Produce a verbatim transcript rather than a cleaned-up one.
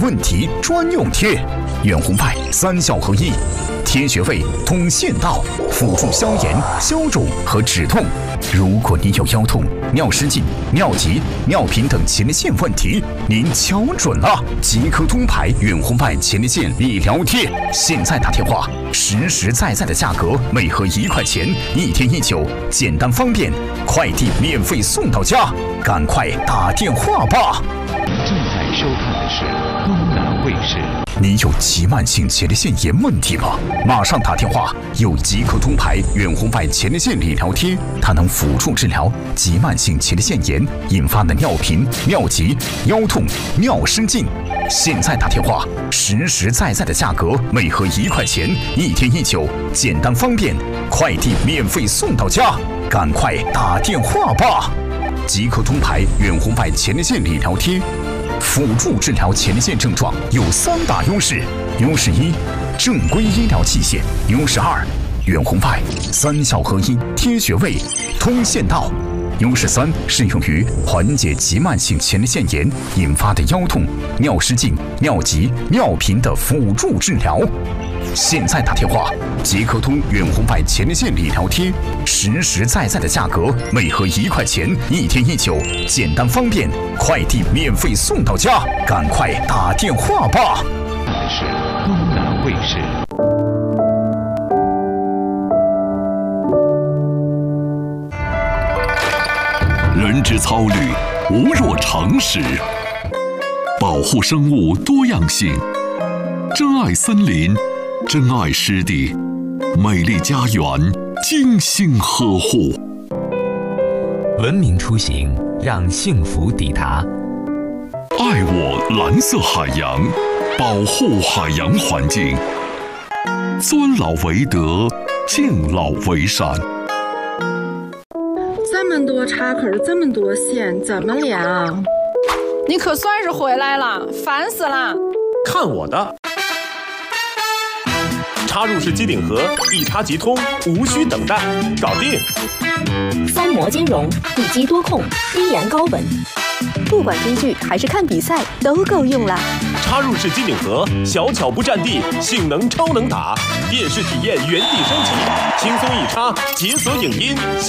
问题专用贴，远红外三效合一，贴穴位、通线道，辅助消炎、消肿和止痛。如果您有腰痛、尿失禁、尿急、尿频等前列腺问题，您瞧准了，即刻通牌远红外前列腺理疗贴，现在打电话，实实在在的价格，每盒一块钱，一天一九，简单方便，快递免费送到家，赶快打电话吧！ 正在收看的是东南卫视。 你有急慢性前列腺炎问题吗？马上打电话，有即刻通牌远红外前列腺理疗贴，它能辅助治疗急慢性前列腺炎引发的尿频、尿急、腰痛、尿失禁。现在打电话，实实在在的价格，每盒一块钱，一天一九，简单方便，快递免费送到家，赶快打电话吧！即刻通牌远红外前列腺理疗贴，辅助治疗前列腺症状有三大优势：优势一，正规医疗器械；优势二，远红外三效合一，贴穴位、通线道；优势三，适用于缓解急慢性前列腺炎引发的腰痛、尿失禁、尿急、尿频的辅助治疗。现在打电话，即刻通远红外前列腺理疗贴，实实在在的价格，每盒一块钱，一天一九，简单方便，快递免费送到家，赶快打电话吧！ 看的是东南卫视。 人之操虑，无若常识。保护生物多样性，珍爱森林，珍爱湿地，美丽家园精心呵护。 文明出行，让幸福抵达。 爱我蓝色海洋，保护海洋环境，尊老为德，敬老为善。 这么多插口，这么多线，怎么连啊？ 你可算是回来了，烦死了！ 看我的！插入式机顶盒，一插即通，无需等待，搞定。 三模兼容，一机多控，低延高稳，不管追剧还是看比赛都够用了。 插入式机顶盒，小巧不占地，性能超能打，电视体验原地升级，轻松一插，解锁影音。